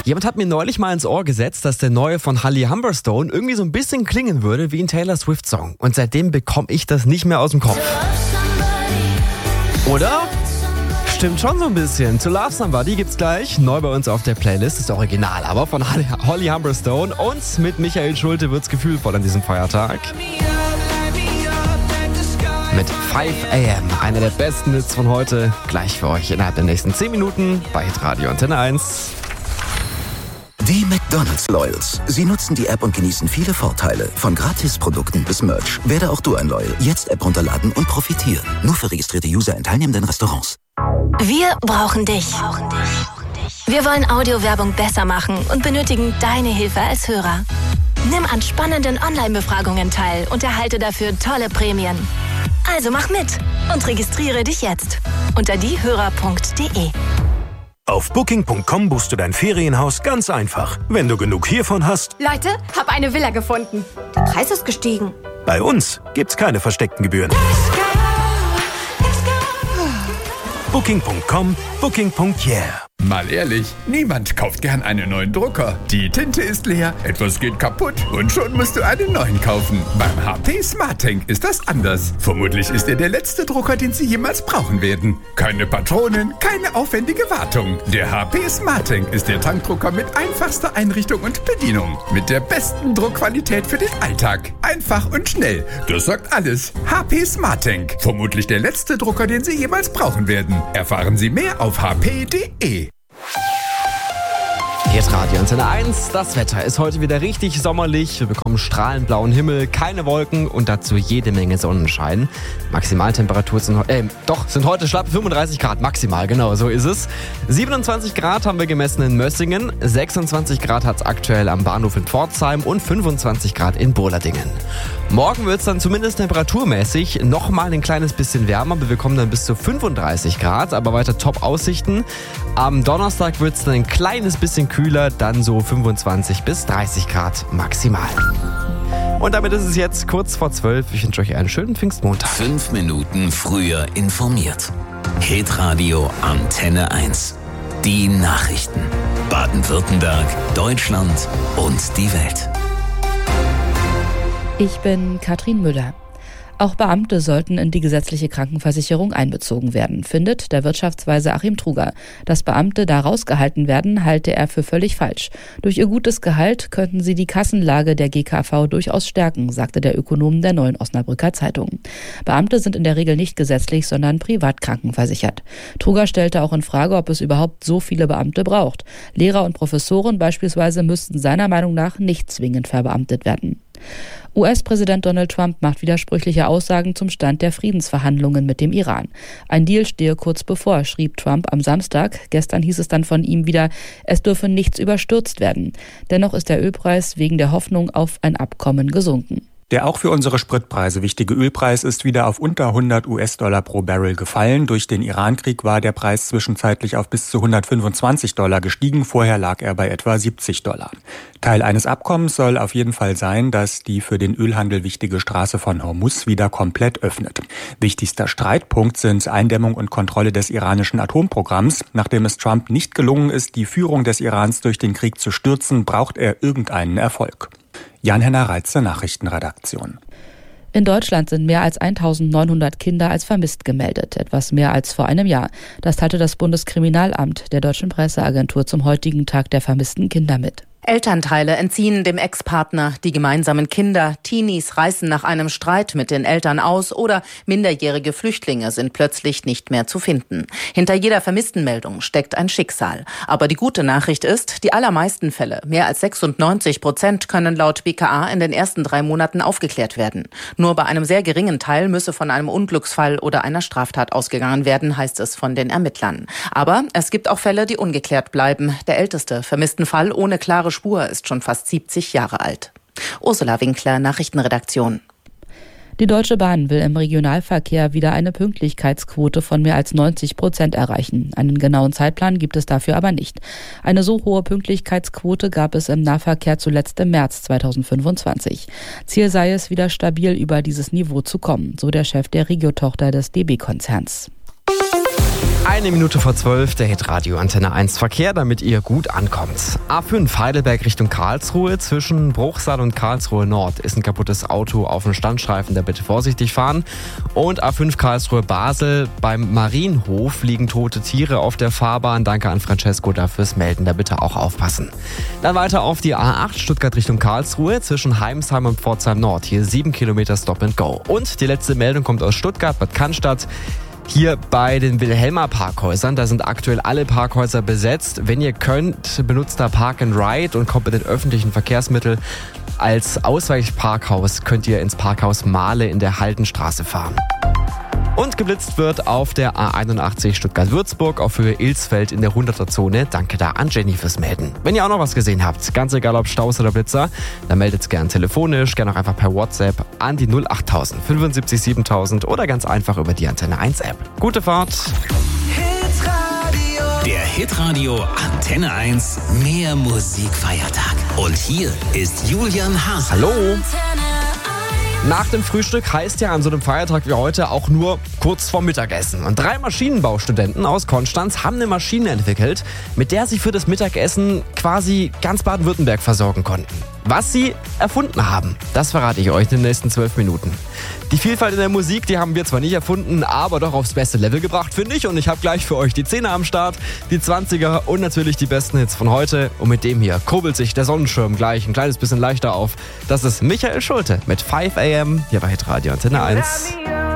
Jemand hat mir neulich mal ins Ohr gesetzt, dass der neue von Holly Humberstone irgendwie so ein bisschen klingen würde wie ein Taylor Swift-Song. Und seitdem bekomme ich das nicht mehr aus dem Kopf. Oder? Stimmt schon so ein bisschen. To Love Somebody gibt's gleich. Neu bei uns auf der Playlist. Ist original, aber von Holly Humberstone. Und mit Michael Schulte wird's gefühlvoll an diesem Feiertag. Mit 5 AM. Einer der besten Hits von heute. Gleich für euch innerhalb der nächsten 10 Minuten bei Hitradio Antenne 1. Die McDonald's Loyals. Sie nutzen die App und genießen viele Vorteile. Von Gratisprodukten bis Merch. Werde auch du ein Loyal. Jetzt App runterladen und profitieren. Nur für registrierte User in teilnehmenden Restaurants. Wir brauchen dich. Wir wollen Audiowerbung besser machen und benötigen deine Hilfe als Hörer. Nimm an spannenden Online-Befragungen teil und erhalte dafür tolle Prämien. Also mach mit und registriere dich jetzt unter diehörer.de. Auf Booking.com buchst du dein Ferienhaus ganz einfach. Wenn du genug hiervon hast... Leute, hab eine Villa gefunden. Der Preis ist gestiegen. Bei uns gibt's keine versteckten Gebühren. Booking.com, Booking.yeah. Mal ehrlich, niemand kauft gern einen neuen Drucker. Die Tinte ist leer, etwas geht kaputt und schon musst du einen neuen kaufen. Beim HP SmartTank ist das anders. Vermutlich ist er der letzte Drucker, den Sie jemals brauchen werden. Keine Patronen, keine aufwendige Wartung. Der HP SmartTank ist der Tankdrucker mit einfachster Einrichtung und Bedienung. Mit der besten Druckqualität für den Alltag. Einfach und schnell. Das sagt alles. HP SmartTank. Vermutlich der letzte Drucker, den Sie jemals brauchen werden. Erfahren Sie mehr auf hp.de. Hier ist Radio Antenne 1. Das Wetter ist heute wieder richtig sommerlich. Wir bekommen strahlend blauen Himmel, keine Wolken und dazu jede Menge Sonnenschein. Maximaltemperatur sind heute schlappe 35 Grad maximal, genau, so ist es. 27 Grad haben wir gemessen in Mössingen, 26 Grad hat es aktuell am Bahnhof in Pforzheim und 25 Grad in Burladingen. Morgen wird es dann zumindest temperaturmäßig nochmal ein kleines bisschen wärmer. Wir bekommen dann bis zu 35 Grad, aber weiter Top-Aussichten. Am Donnerstag wird es dann ein kleines bisschen kühler, dann so 25 bis 30 Grad maximal. Und damit ist es jetzt kurz vor 12. Ich wünsche euch einen schönen Pfingstmontag. 5 Minuten früher informiert. Hitradio Antenne 1. Die Nachrichten. Baden-Württemberg, Deutschland und die Welt. Ich bin Katrin Müller. Auch Beamte sollten in die gesetzliche Krankenversicherung einbezogen werden, findet der Wirtschaftsweise Achim Truger. Dass Beamte da rausgehalten werden, halte er für völlig falsch. Durch ihr gutes Gehalt könnten sie die Kassenlage der GKV durchaus stärken, sagte der Ökonom der Neuen Osnabrücker Zeitung. Beamte sind in der Regel nicht gesetzlich, sondern privat krankenversichert. Truger stellte auch in Frage, ob es überhaupt so viele Beamte braucht. Lehrer und Professoren beispielsweise müssten seiner Meinung nach nicht zwingend verbeamtet werden. US-Präsident Donald Trump macht widersprüchliche Aussagen zum Stand der Friedensverhandlungen mit dem Iran. Ein Deal stehe kurz bevor, schrieb Trump am Samstag. Gestern hieß es dann von ihm wieder, es dürfe nichts überstürzt werden. Dennoch ist der Ölpreis wegen der Hoffnung auf ein Abkommen gesunken. Der auch für unsere Spritpreise wichtige Ölpreis ist wieder auf unter 100 US-Dollar pro Barrel gefallen. Durch den Irankrieg war der Preis zwischenzeitlich auf bis zu 125 Dollar gestiegen. Vorher lag er bei etwa 70 Dollar. Teil eines Abkommens soll auf jeden Fall sein, dass die für den Ölhandel wichtige Straße von Hormuz wieder komplett öffnet. Wichtigster Streitpunkt sind Eindämmung und Kontrolle des iranischen Atomprogramms. Nachdem es Trump nicht gelungen ist, die Führung des Irans durch den Krieg zu stürzen, braucht er irgendeinen Erfolg. Jan-Henner Reitze, Nachrichtenredaktion. In Deutschland sind mehr als 1.900 Kinder als vermisst gemeldet, etwas mehr als vor einem Jahr. Das teilte das Bundeskriminalamt der Deutschen Presseagentur zum heutigen Tag der vermissten Kinder mit. Elternteile entziehen dem Ex-Partner die gemeinsamen Kinder. Teenies reißen nach einem Streit mit den Eltern aus oder minderjährige Flüchtlinge sind plötzlich nicht mehr zu finden. Hinter jeder Vermisstenmeldung steckt ein Schicksal. Aber die gute Nachricht ist, die allermeisten Fälle, mehr als 96%, können laut BKA in den ersten 3 Monaten aufgeklärt werden. Nur bei einem sehr geringen Teil müsse von einem Unglücksfall oder einer Straftat ausgegangen werden, heißt es von den Ermittlern. Aber es gibt auch Fälle, die ungeklärt bleiben. Der älteste vermissten Fall ohne klare Spur ist schon fast 70 Jahre alt. Ursula Winkler, Nachrichtenredaktion. Die Deutsche Bahn will im Regionalverkehr wieder eine Pünktlichkeitsquote von mehr als 90% erreichen. Einen genauen Zeitplan gibt es dafür aber nicht. Eine so hohe Pünktlichkeitsquote gab es im Nahverkehr zuletzt im März 2025. Ziel sei es, wieder stabil über dieses Niveau zu kommen, so der Chef der Regio-Tochter des DB-Konzerns. Eine Minute vor 12, der Hitradio Antenne 1 Verkehr, damit ihr gut ankommt. A5 Heidelberg Richtung Karlsruhe, zwischen Bruchsal und Karlsruhe Nord ist ein kaputtes Auto auf dem Standstreifen, da bitte vorsichtig fahren. Und A5 Karlsruhe Basel, beim Marienhof liegen tote Tiere auf der Fahrbahn. Danke an Francesco dafür's Melden, da bitte auch aufpassen. Dann weiter auf die A8 Stuttgart Richtung Karlsruhe, zwischen Heimsheim und Pforzheim Nord. Hier 7 Kilometer Stop and Go. Und die letzte Meldung kommt aus Stuttgart, Bad Cannstatt. Hier bei den Wilhelmer Parkhäusern, da sind aktuell alle Parkhäuser besetzt. Wenn ihr könnt, benutzt da Park and Ride und kommt mit den öffentlichen Verkehrsmitteln. Als Ausweichparkhaus könnt ihr ins Parkhaus Mahle in der Haldenstraße fahren. Und geblitzt wird auf der A81 Stuttgart-Würzburg auf Höhe Ilsfeld in der 100er-Zone. Danke da an Jenny fürs Melden. Wenn ihr auch noch was gesehen habt, ganz egal ob Staus oder Blitzer, dann meldet's gern telefonisch, gern auch einfach per WhatsApp an die 08000 75 7000 oder ganz einfach über die Antenne 1 App. Gute Fahrt! Der Hitradio Antenne 1 Mehr Musikfeiertag. Und hier ist Julian Haas. Hallo! Nach dem Frühstück heißt ja an so einem Feiertag wie heute auch nur kurz vorm Mittagessen. Und 3 Maschinenbaustudenten aus Konstanz haben eine Maschine entwickelt, mit der sie für das Mittagessen quasi ganz Baden-Württemberg versorgen konnten. Was sie erfunden haben, das verrate ich euch in den nächsten 12 Minuten. Die Vielfalt in der Musik, die haben wir zwar nicht erfunden, aber doch aufs beste Level gebracht, finde ich. Und ich habe gleich für euch die 10er am Start, die 20er und natürlich die besten Hits von heute. Und mit dem hier kurbelt sich der Sonnenschirm gleich ein kleines bisschen leichter auf. Das ist Michael Schulte mit 5 AM hier bei Hitradio Antenne 1.